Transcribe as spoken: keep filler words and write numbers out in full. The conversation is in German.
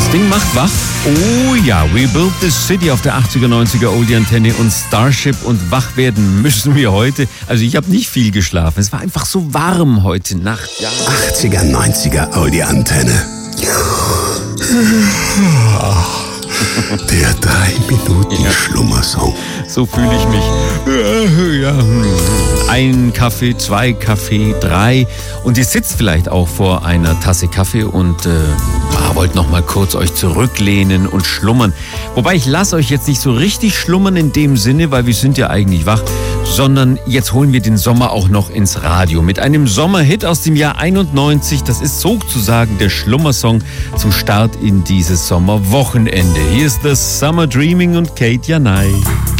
Das Ding macht wach. Oh ja, We Built This City auf der achtziger, neunziger Oldie-Antenne und Starship, und wach werden müssen wir heute. Also ich habe nicht viel geschlafen. Es war einfach so warm heute Nacht. Ja. achtziger, neunziger Oldie-Antenne. Der drei Minuten Ja. Schlummersong. So fühle ich mich. Ja. Ein Kaffee, zwei Kaffee, drei. Und ihr sitzt vielleicht auch vor einer Tasse Kaffee und äh, ah, wollt noch mal kurz euch zurücklehnen und schlummern. Wobei ich lasse euch jetzt nicht so richtig schlummern in dem Sinne, weil wir sind ja eigentlich wach, sondern jetzt holen wir den Sommer auch noch ins Radio mit einem Sommerhit aus dem Jahr einundneunzig. Das ist sozusagen der Schlummersong zum Start in dieses Sommerwochenende. Hier ist das Summer Dreaming und Kate Janai.